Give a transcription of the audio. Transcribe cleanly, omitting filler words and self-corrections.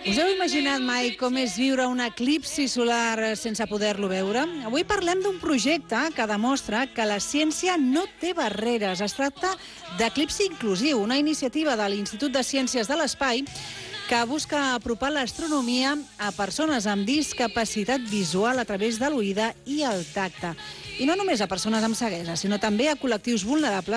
Us heu imaginat mai com és viure un eclipsi solar sense poder-lo veure? Avui parlem d'un projecte que demostra que la ciència no té barreres. Es tracta d'Eclipsi Inclusiu, una iniciativa de l'Institut de Ciències de l'Espai que busca apropar l'astronomia a persones amb discapacitat visual a través de l'oïda i el tacte. I no només a persones amb ceguesa, sinó també a col·lectius vulnerables